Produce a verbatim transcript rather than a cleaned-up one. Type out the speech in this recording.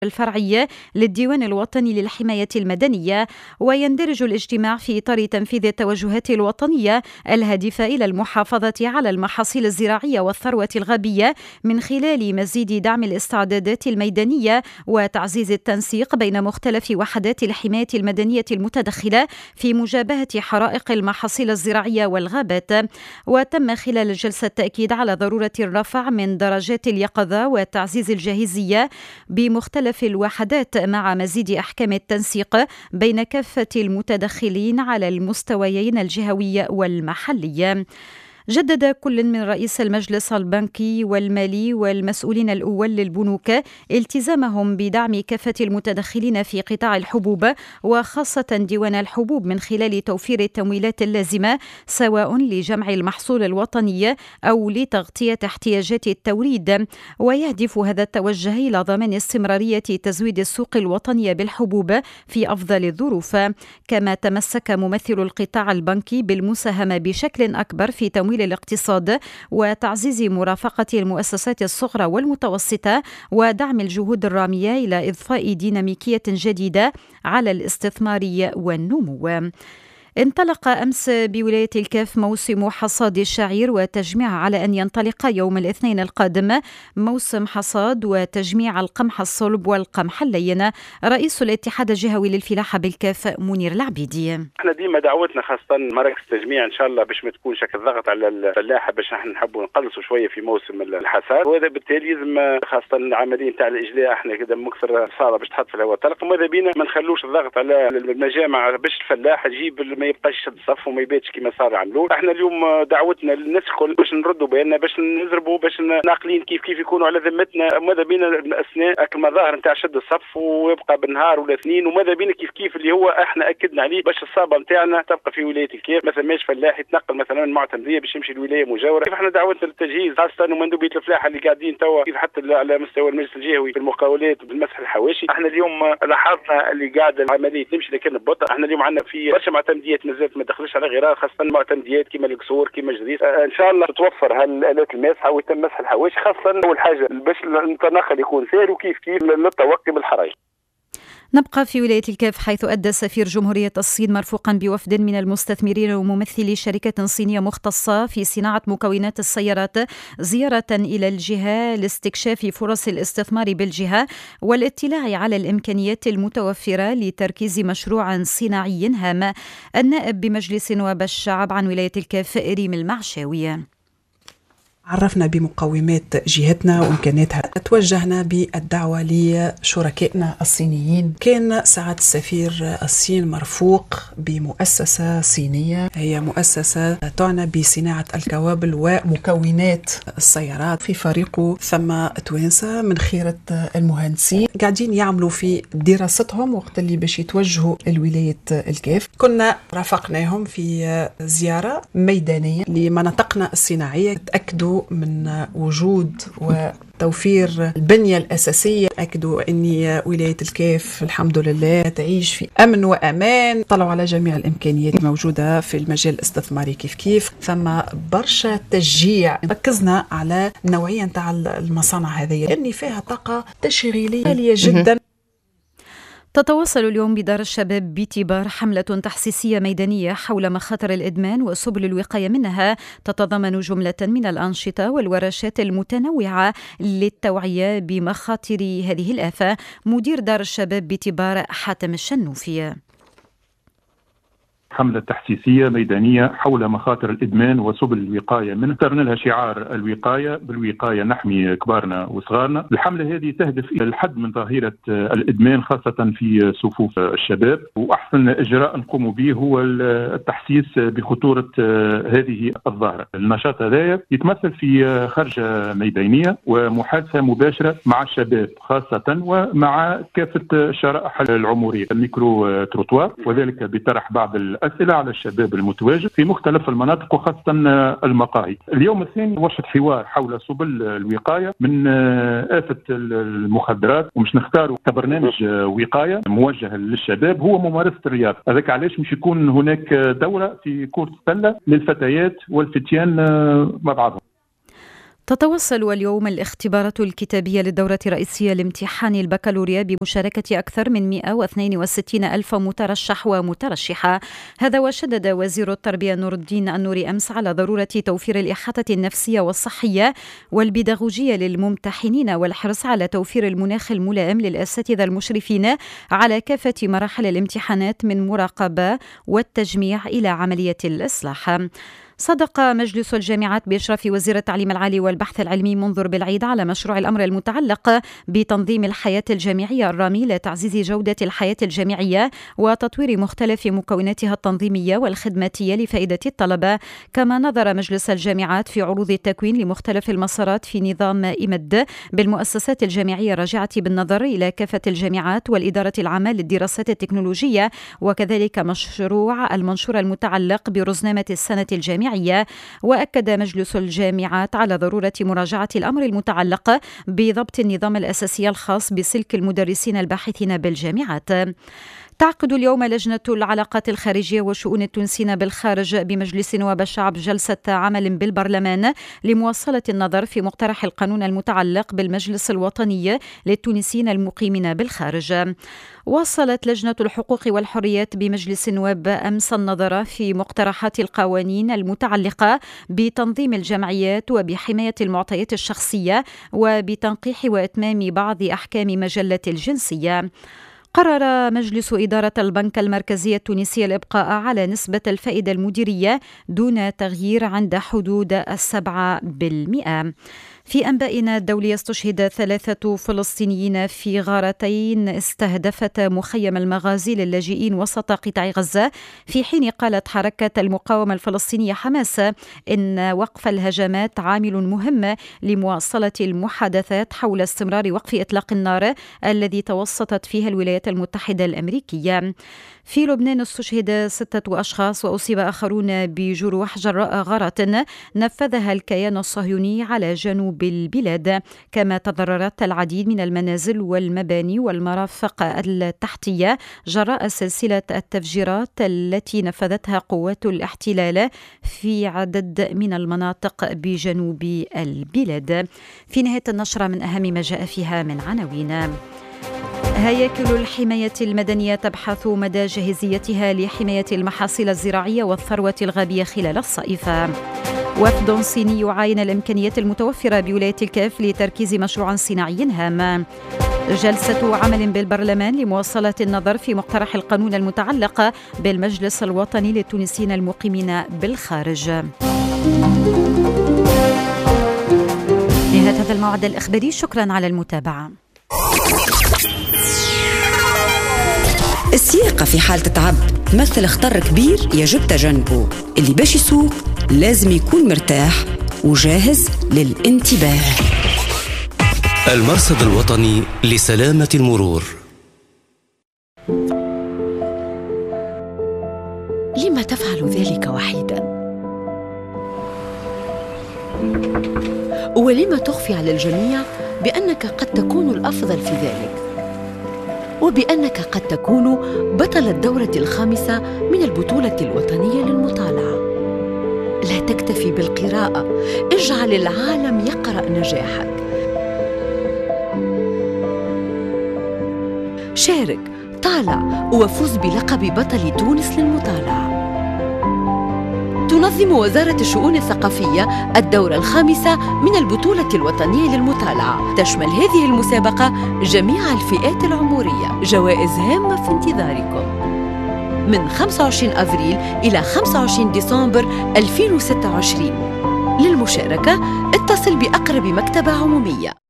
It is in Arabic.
الفرعي للديوان الوطني للحماية المدنية. ويندرج الاجتماع في إطار تنفيذ التوجهات الوطنية الهادفة إلى المحافظة على المحاصيل الزراعية والثروة الغابية من خلال مزيد دعم الاستعدادات الميدانية وتعزيز التنسيق بين مختلف وحدات الحماية المدنية المتدخلة في مجابهة حرائق المحاصيل الزراعية والغابات. وتم خلال الجلسة التأكيد على ضرورة الرفع من درجات اليقظة وتعزيز الجاهزية بمختلف في الوحدات مع مزيد أحكام التنسيق بين كافة المتدخلين على المستويين الجهوي والمحلي. جدد كل من رئيس المجلس البنكي والمالي والمسؤولين الأول للبنوك التزامهم بدعم كافة المتدخلين في قطاع الحبوب وخاصة ديوان الحبوب من خلال توفير التمويلات اللازمة سواء لجمع المحصول الوطني أو لتغطية احتياجات التوريد. ويهدف هذا التوجه إلى ضمان استمرارية تزويد السوق الوطنية بالحبوب في أفضل الظروف. كما تمسك ممثل القطاع البنكي بالمساهمة بشكل أكبر في تمويل الاقتصاد وتعزيز مرافقة المؤسسات الصغرى والمتوسطة ودعم الجهود الرامية إلى إضفاء ديناميكية جديدة على الاستثمار والنمو. انطلق أمس بولاية الكاف موسم حصاد الشعير وتجميع على أن ينطلق يوم الاثنين القادم موسم حصاد وتجميع القمح الصلب والقمح اللين. رئيس الاتحاد الجهوي للفلاحة بالكاف منير العبيدي: احنا ديما دعوتنا خاصة مراكز التجميع ان شاء الله باش ما تكونش ضغط على الفلاحة باش احنا نحبوا نقلصوا شوية في موسم الحصاد، وهذا بالتالي لازم خاصة العملية نتاع الإجلاء احنا كذا مكثر صارة باش تحط في الهواء الطلق، وماذا بينا ما نخلوش الضغط على المجامع باش الفلاح يجيب ما يبقاش يشد الصف وما يباتش كما صار يعملوا. احنا اليوم دعوتنا للناس الكل باش نردوا بالنا باش نزربوا باش ناقلين كيف كيف يكونوا على ذمتنا، ماذا بينا اثناء المظاهر نتاع شد الصف ويبقى بالنهار ولا اثنين، وماذا بينا كيف كيف اللي هو احنا اكدنا عليه باش الصابه نتاعنا تبقى في ولايه الكاف، ما ثماش فلاح يتنقل مثلا من معتمديه باش يمشي لولايه مجاوره. كيف احنا دعوتنا للتجهيز خاصه ومندوبيه الفلاحه اللي قاعدين توا كيف حتى على مستوى المجلس الجهوي في المقاولات وبالمسح الحواشي. احنا اليوم لاحظنا اللي قاعده العمليه تمشي لكن ببطء. احنا اليوم عندنا في برشا معتمديات مازالت ما دخلش على غيرها، خاصه المعتمديات كما الكسور كما جريس. اه ان شاء الله تتوفر هالالات الماسحه ويتم مسح الحواشي، خاصه اول حاجه باش التنقل يكون سهل وكيف كيف للتوقي بالحرايق. نبقى في ولاية الكاف حيث أدى سفير جمهورية الصين مرفوقا بوفد من المستثمرين وممثلي شركة صينية مختصة في صناعة مكونات السيارات زيارة إلى الجهة لاستكشاف فرص الاستثمار بالجهة والاطلاع على الإمكانيات المتوفرة لتركيز مشروع صناعي هام. النائب بمجلس نواب الشعب عن ولاية الكاف ريم المعشاوي: عرفنا بمقومات جهتنا وإمكاناتها، توجهنا بالدعوة لشركائنا الصينيين. كان سعادة السفير الصين مرفوق بمؤسسة صينية، هي مؤسسة تعنى بصناعة الكوابل ومكونات السيارات. في فريقه ثم توانسة من خيرة المهندسين قاعدين يعملوا في دراستهم وقت اللي باش يتوجهوا لولاية الكاف. كنا رافقناهم في زيارة ميدانية لمناطقنا الصناعية، تأكدوا من وجود وتوفير البنية الأساسية، أكدوا أن ولاية الكاف الحمد لله تعيش في أمن وأمان. طلعوا على جميع الإمكانيات الموجودة في المجال الاستثماري كيف كيف. ثم برشا تشجيع، ركزنا على نوعية نتاع المصانع هذه لأن فيها طاقة تشغيلية عالية جدا. تتواصل اليوم بدار الشباب بتبار حملة تحسيسية ميدانية حول مخاطر الإدمان وسبل الوقاية منها، تتضمن جملة من الأنشطة والورشات المتنوعة للتوعية بمخاطر هذه الآفة. مدير دار الشباب بتبار حاتم الشنوفي: حملة تحسيسية ميدانية حول مخاطر الإدمان وسبل الوقاية منه، اخترنا لها شعار الوقاية، بالوقاية نحمي كبارنا وصغارنا. الحملة هذه تهدف إلى الحد من ظاهرة الإدمان خاصة في صفوف الشباب، وأحسن إجراء نقوم به هو التحسيس بخطورة هذه الظاهرة. النشاط هذا يتمثل في خرجة ميدانية ومحادثة مباشرة مع الشباب خاصة ومع كافة الشرائح العمرية، الميكرو تروتوار، وذلك بطرح بعض أسئلة على الشباب المتواجد في مختلف المناطق وخاصة المقاهي. اليوم الثاني ورشة حوار حول سبل الوقاية من آفة المخدرات، ومش نختاروا كبرنامج وقاية موجه للشباب هو ممارسة الرياضة. هذاك علاش مش يكون هناك دورة في كرة السلة للفتيات والفتيان مع بعضهم. تتواصل اليوم الاختبارات الكتابية للدورة الرئيسية لامتحان البكالوريا بمشاركة أكثر من مئة واثنين وستين ألف مترشح ومترشحة. هذا وشدد وزير التربية نور الدين النوري أمس على ضرورة توفير الإحاطة النفسية والصحية والبيداغوجية للممتحنين والحرص على توفير المناخ الملائم للأساتذة المشرفين على كافة مراحل الامتحانات من مراقبة والتجميع إلى عملية الإصلاح. صدق مجلس الجامعات بإشراف وزير التعليم العالي والبحث العلمي منذر بالعيد على مشروع الأمر المتعلق بتنظيم الحياة الجامعية الرامي لتعزيز جودة الحياة الجامعية وتطوير مختلف مكوناتها التنظيمية والخدماتية لفائدة الطلبة. كما نظر مجلس الجامعات في عروض التكوين لمختلف المسارات في نظام إمد بالمؤسسات الجامعية الراجعة بالنظر إلى كافة الجامعات والإدارة العامة للدراسات التكنولوجية، وكذلك مشروع المنشور المتعلق برزنامة السنة الجامعية. وأكد مجلس الجامعات على ضرورة مراجعة الأمر المتعلق بضبط النظام الأساسي الخاص بسلك المدرسين الباحثين بالجامعات. تعقد اليوم لجنة العلاقات الخارجية وشؤون التونسيين بالخارج بمجلس نواب الشعب جلسة عمل بالبرلمان لمواصلة النظر في مقترح القانون المتعلق بالمجلس الوطني للتونسيين المقيمين بالخارج. واصلت لجنة الحقوق والحريات بمجلس النواب أمس النظر في مقترحات القوانين المتعلقة بتنظيم الجمعيات وبحماية المعطيات الشخصية وبتنقيح وإتمام بعض أحكام مجلة الجنسية. قرر مجلس إدارة البنك المركزي التونسي الإبقاء على نسبة الفائدة المديرية دون تغيير عند حدود السبعة بالمئة. في أنبائنا الدولية، استشهد ثلاثة فلسطينيين في غارتين استهدفت مخيم المغازي للاجئين وسط قطاع غزة، في حين قالت حركة المقاومة الفلسطينية حماس إن وقف الهجمات عامل مهم لمواصلة المحادثات حول استمرار وقف إطلاق النار الذي توسطت فيها الولايات المتحدة الأمريكية. في لبنان استشهد ستة أشخاص وأصيب آخرون بجروح جراء غارة نفذها الكيان الصهيوني على جنوب البلاد، كما تضررت العديد من المنازل والمباني والمرافق التحتية جراء سلسلة التفجيرات التي نفذتها قوات الاحتلال في عدد من المناطق بجنوب البلاد. في نهاية النشرة من أهم ما جاء فيها من عناوين: هياكل الحماية المدنية تبحث مدى جاهزيتها لحماية المحاصيل الزراعية والثروة الغابية خلال الصيف. وفد صيني يعاين الإمكانيات المتوفرة بولاية الكاف لتركيز مشروع صناعي هام. جلسة عمل بالبرلمان لمواصلة النظر في مقترح القانون المتعلق بالمجلس الوطني للتونسيين المقيمين بالخارج. نهاية هذا الموعد الإخباري، شكرا على المتابعة. السياقة في حالة تعب تمثل خطر كبير يجب تجنبه. اللي باش يسوق لازم يكون مرتاح وجاهز للانتباه. المرصد الوطني لسلامة المرور. لما تفعل ذلك وحيدا؟ ولما تخفي على الجميع بأنك قد تكون الأفضل في ذلك، وبأنك قد تكون بطل الدورة الخامسة من البطولة الوطنية للمطالعة؟ لا تكتفي بالقراءة، اجعل العالم يقرأ نجاحك. شارك، طالع، وفوز بلقب بطل تونس للمطالعة. تنظم وزارة الشؤون الثقافية الدورة الخامسة من البطولة الوطنية للمطالعة. تشمل هذه المسابقة جميع الفئات العمرية. جوائز هامة في انتظاركم من خمسة وعشرين أفريل إلى خمسة وعشرين ديسمبر ألفين وستة وعشرين. للمشاركة اتصل بأقرب مكتبة عمومية.